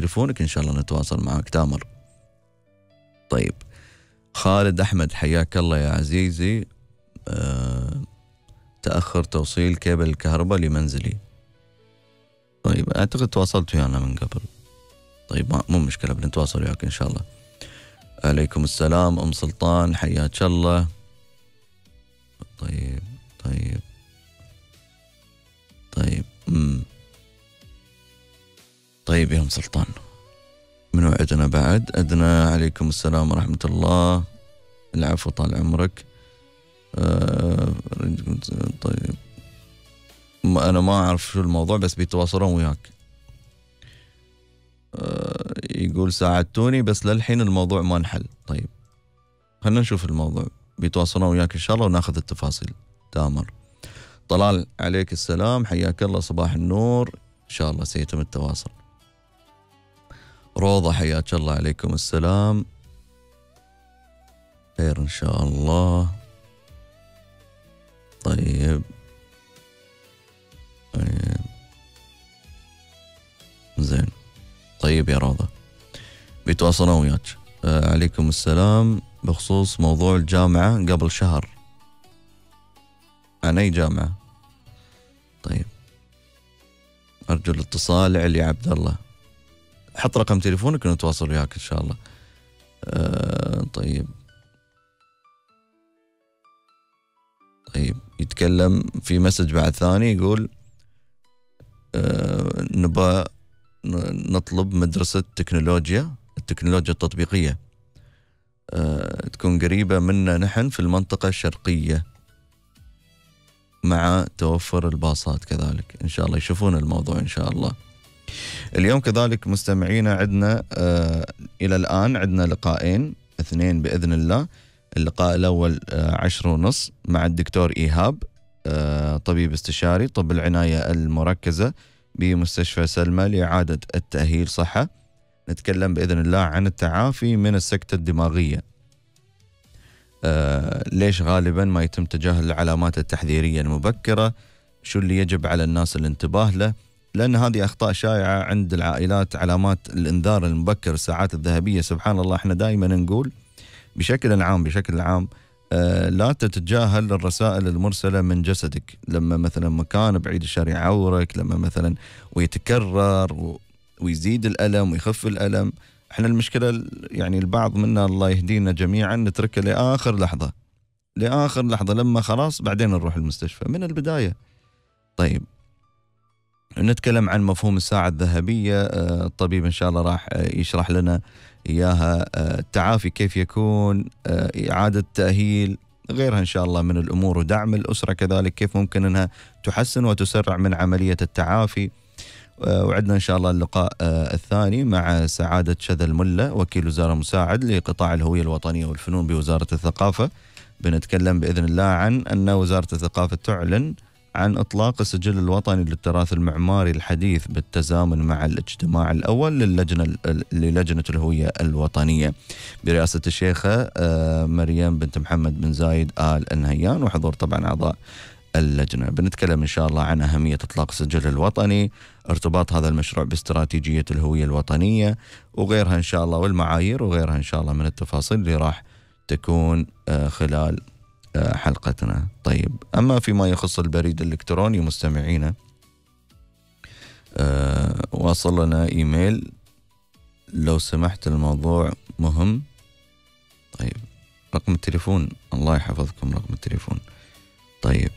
تليفونك إن شاء الله نتواصل معك تامر. طيب خالد أحمد حياك الله يا عزيزي. تأخر توصيل كيبل الكهرباء لمنزلي. طيب أعتقد تواصلت ويانا من قبل. طيب مو مشكلة، بنتواصل وياك إن شاء الله. عليكم السلام أم سلطان حياك الله. طيب طيب طيب طيب يا أم سلطان، منو عندنا بعد؟ عندنا عليكم السلام ورحمة الله. العفو طال عمرك. طيب أنا ما أعرف شو الموضوع بس بيتواصلون وياك. يقول ساعدتوني بس للحين الموضوع ما انحل. طيب خلنا نشوف الموضوع، بيتواصلون وياك إن شاء الله وناخذ التفاصيل. تامر طلال عليك السلام حياك الله صباح النور، إن شاء الله سيتم التواصل. روضة حياك الله عليكم السلام، خير إن شاء الله. طيب زين. طيب يا روضة بيتواصلون وياك. عليكم السلام. بخصوص موضوع الجامعة قبل شهر، عن أي جامعة؟ طيب أرجو الاتصال. علي عبد الله، حط رقم تليفونك ونتواصل وياك إن شاء الله. طيب يتكلم في مسج بعد ثاني يقول نبغى نطلب مدرسة التكنولوجيا التطبيقية تكون قريبة منا نحن في المنطقة الشرقية مع توفر الباصات كذلك. إن شاء الله يشوفون الموضوع إن شاء الله. اليوم كذلك مستمعينا عندنا إلى الآن عندنا لقاءين اثنين بإذن الله. اللقاء الأول 10:30 مع الدكتور إيهاب، طبيب استشاري طب العناية المركزة بمستشفى سلمى لإعادة التأهيل صحة. نتكلم بإذن الله عن التعافي من السكتة الدماغية. ليش غالبا ما يتم تجاهل العلامات التحذيرية المبكرة، شو اللي يجب على الناس الانتباه له، لأن هذه أخطاء شائعة عند العائلات. علامات الإنذار المبكر، الساعات الذهبية، سبحان الله احنا دائما نقول بشكل عام لا تتجاهل الرسائل المرسلة من جسدك. لما مثلا مكان بعيد الشر يعورك، لما مثلا ويتكرر ويزيد الألم ويخف الألم، احنا المشكلة يعني البعض منا الله يهدينا جميعا نتركه لآخر لحظة لما خلاص بعدين نروح المستشفى من البداية. طيب نتكلم عن مفهوم الساعة الذهبية. الطبيب إن شاء الله راح يشرح لنا إياها. التعافي كيف يكون، إعادة تأهيل، غيرها إن شاء الله من الأمور، ودعم الأسرة كذلك كيف ممكن أنها تحسن وتسرع من عملية التعافي. وعندنا إن شاء الله اللقاء الثاني مع سعادة شذا الملة، وكيل وزارة مساعد لقطاع الهوية الوطنية والفنون بوزارة الثقافة. بنتكلم بإذن الله عن أن وزارة الثقافة تعلن عن إطلاق السجل الوطني للتراث المعماري الحديث بالتزامن مع الاجتماع الأول للجنة الهوية الوطنية برئاسة الشيخة مريم بنت محمد بن زايد آل النهيان، وحضور طبعا أعضاء اللجنة. بنتكلم إن شاء الله عن أهمية إطلاق السجل الوطني، ارتباط هذا المشروع باستراتيجية الهوية الوطنية وغيرها إن شاء الله، والمعايير وغيرها إن شاء الله من التفاصيل اللي راح تكون خلال حلقتنا. طيب أما فيما يخص البريد الإلكتروني مستمعينا، وصل لنا إيميل لو سمحت الموضوع مهم. طيب رقم التليفون، الله يحفظكم رقم التليفون. طيب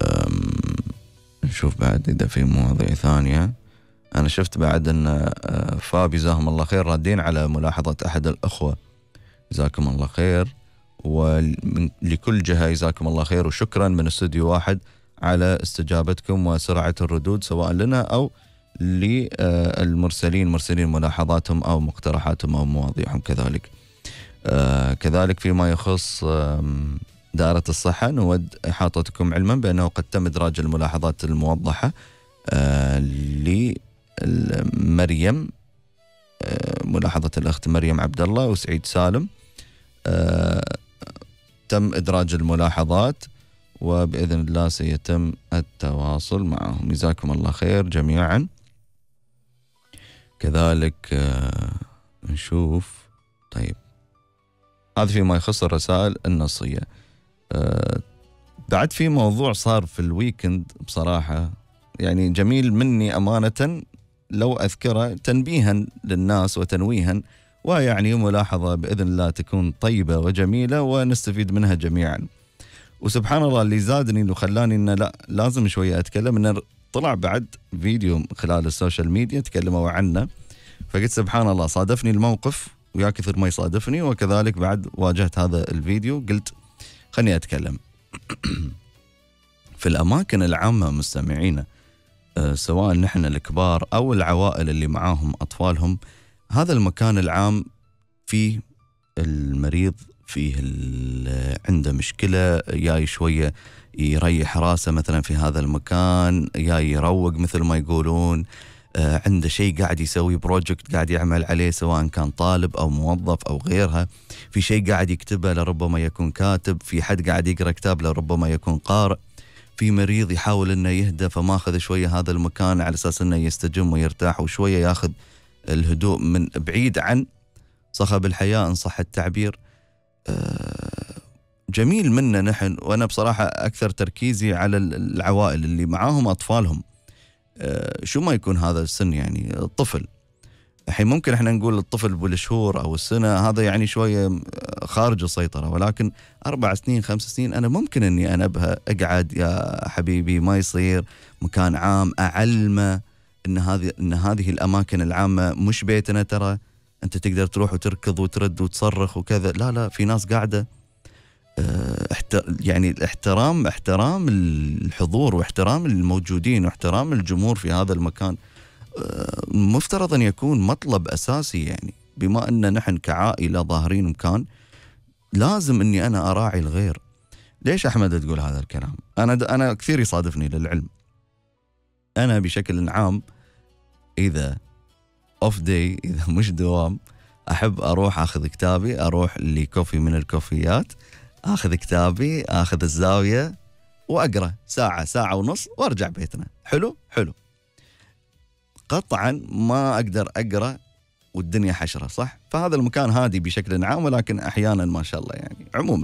نشوف بعد إذا في مواضيع ثانية. أنا شفت بعد أن فابي جزاهم الله خير رادين على ملاحظة أحد الأخوة، جزاكم الله خير، ولكل جهة جزاكم الله خير، وشكرا من استوديو واحد على استجابتكم وسرعة الردود سواء لنا أو للمرسلين ملاحظاتهم أو مقترحاتهم أو مواضيعهم كذلك. كذلك فيما يخص دائرة الصحة نود إحاطتكم علما بأنه قد تم إدراج الملاحظات الموضحة لمريم، ملاحظة الأخت مريم عبد الله وسعيد سالم، تم إدراج الملاحظات وبإذن الله سيتم التواصل معهم. جزاكم الله خير جميعا. كذلك نشوف. طيب هذا فيما يخص الرسائل النصية. بعد في موضوع صار في الويكند بصراحة يعني جميل مني أمانة لو أذكره تنبيها للناس وتنويها، ويعني ملاحظة بإذن الله تكون طيبة وجميلة ونستفيد منها جميعا. وسبحان الله اللي زادني اللي خلاني إنه لا لازم شوية أتكلم، إنه طلع بعد فيديو خلال السوشيال ميديا تكلموا عنه، فقلت سبحان الله صادفني الموقف ويا كثر ما يصادفني، وكذلك بعد واجهت هذا الفيديو قلت خلني أتكلم. في الأماكن العامة مستمعينا، سواء نحن الكبار أو العوائل اللي معاهم أطفالهم، هذا المكان العام فيه المريض، فيه عنده مشكلة، جاي شوية يريح راسه مثلا في هذا المكان، جاي يروق مثل ما يقولون، عنده شيء قاعد يسوي بروجكت قاعد يعمل عليه، سواء كان طالب أو موظف أو غيرها، في شيء قاعد يكتبه لربما يكون كاتب، في حد قاعد يقرأ كتاب لربما يكون قارئ، في مريض يحاول انه يهدى فماخذ شوية هذا المكان على اساس انه يستجم ويرتاح وشوية ياخذ الهدوء من بعيد عن صخب الحياة ان صح التعبير. جميل منا نحن، وانا بصراحة اكثر تركيزي على العوائل اللي معاهم اطفالهم، شو ما يكون هذا السن، يعني الطفل الحين ممكن احنا نقول الطفل بالشهور او السنة هذا يعني شوية خارج السيطرة، ولكن 4 سنين 5 سنين انا ممكن اني انبه اقعد يا حبيبي، ما يصير مكان عام، اعلمه ان هذه الاماكن العامة مش بيتنا، ترى انت تقدر تروح وتركض وترد وتصرخ وكذا، لا في ناس قاعدة، يعني احترام الحضور واحترام الموجودين واحترام الجمهور في هذا المكان مفترض أن يكون مطلب أساسي. يعني بما أن نحن كعائلة ظاهرين مكان، لازم أني أنا أراعي الغير. ليش أحمد تقول هذا الكلام؟ أنا كثير يصادفني للعلم، أنا بشكل عام إذا أوف داي، إذا مش دوام، أحب أروح أخذ كتابي، أروح لي كوفي من الكوفيات، أخذ كتابي، أخذ الزاوية وأقرأ ساعة ونص وأرجع بيتنا. حلو. قطعا ما أقدر أقرأ والدنيا حشرة، صح؟ فهذا المكان هادي بشكل عام، ولكن أحيانا ما شاء الله يعني عموما.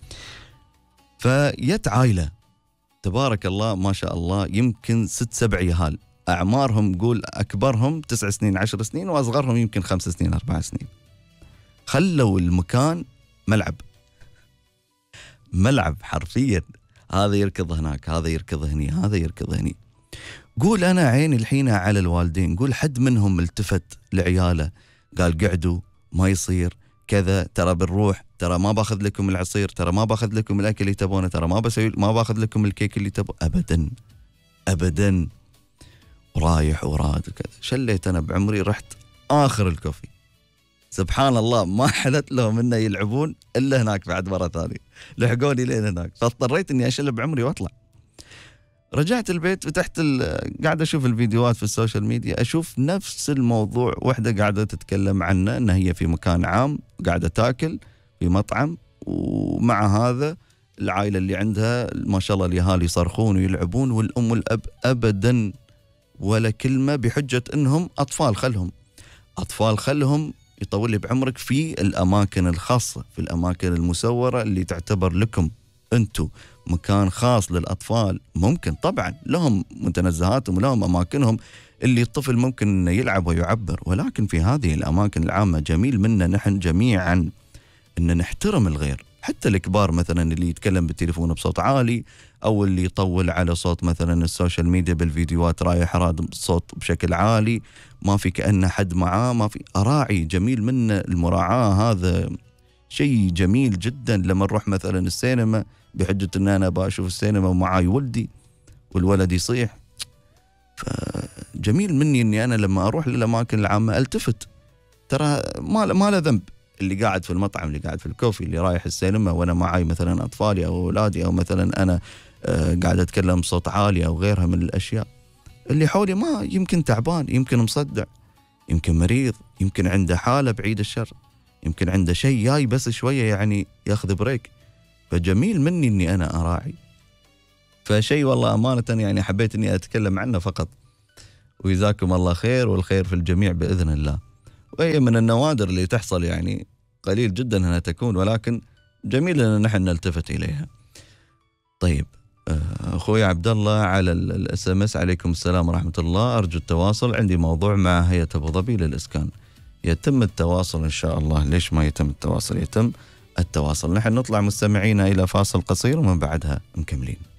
فيت عائلة تبارك الله ما شاء الله، يمكن 6-7 يهال، أعمارهم قول أكبرهم 9 سنين 10 سنين، وأصغرهم يمكن 5 سنين 4 سنين. خلوا المكان ملعب حرفيا، هذا يركض هناك، هذا يركض هني، هذا يركض هني. قول أنا عيني الحين على الوالدين، قول حد منهم التفت لعياله قال قعدوا ما يصير كذا، ترى بنروح، ترى ما باخذ لكم العصير، ترى ما باخذ لكم الأكل اللي تبونه، ترى ما باخذ لكم الكيك اللي تبونه، أبدا. رايح وراد وكذا. شليت أنا بعمري رحت آخر الكوفي، سبحان الله ما حلت لهم إنه يلعبون إلا هناك بعد مرة ثانية، لحقوني لين هناك، فاضطريت إني أشل بعمري وأطلع. رجعت البيت فتحت قاعد أشوف الفيديوهات في السوشيال ميديا، أشوف نفس الموضوع، وحدة قاعدة تتكلم عنه أن هي في مكان عام قاعدة تاكل في مطعم، ومع هذا العائلة اللي عندها ما شاء الله اليهال يصرخون ويلعبون، والأم والأب أبدا ولا كلمة، بحجة أنهم أطفال خلهم يطول لي بعمرك في الأماكن الخاصة، في الأماكن المسورة اللي تعتبر لكم أنتم مكان خاص للأطفال. ممكن طبعا لهم متنزهاتهم ولهم أماكنهم اللي الطفل ممكن أنه يلعب ويعبر، ولكن في هذه الأماكن العامة جميل منا نحن جميعا أن نحترم الغير، حتى الكبار مثلا اللي يتكلم بالتليفون بصوت عالي، أو اللي يطول على صوت مثلا السوشيال ميديا بالفيديوهات رايح راد صوت بشكل عالي، ما في كأنه حد معاه، ما في أراعي. جميل منا المراعاة، هذا شيء جميل جدا. لما نروح مثلا السينما بحجة أن أنا بشوف السينما ومعاي ولدي والولد يصيح، فجميل مني أني أنا لما أروح للأماكن العامة ألتفت، ترى ما له ذنب اللي قاعد في المطعم، اللي قاعد في الكوفي، اللي رايح السينما وأنا معاي مثلا أطفالي أو أولادي، أو مثلا أنا قاعد أتكلم بصوت عالي أو غيرها من الأشياء. اللي حولي ما يمكن تعبان، يمكن مصدع، يمكن مريض، يمكن عنده حالة بعيد الشر، يمكن عنده شيء جاي بس شوية يعني ياخذ بريك. فجميل مني أني أنا أراعي، فشيء والله أمانة يعني حبيت أني أتكلم عنه فقط. وجزاكم الله خير، والخير في الجميع بإذن الله. وهي من النوادر اللي تحصل، يعني قليل جدا أنها تكون، ولكن جميل أن نحن نلتفت إليها. طيب أخوي عبد الله على الاس ام اس: عليكم السلام ورحمة الله، أرجو التواصل، عندي موضوع مع هيئة أبو ظبي للإسكان. يتم التواصل إن شاء الله. ليش ما يتم التواصل؟ يتم التواصل. نحن نطلع مستمعينا إلى فاصل قصير ومن بعدها مكملين.